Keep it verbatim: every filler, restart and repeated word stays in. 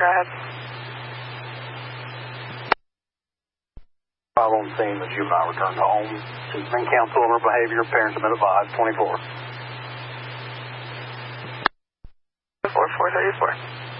go ahead. Five on scene, the juvenile returned home. She's been counseled on her behavior. Parents have been advised. twenty-four. four four thirty-four.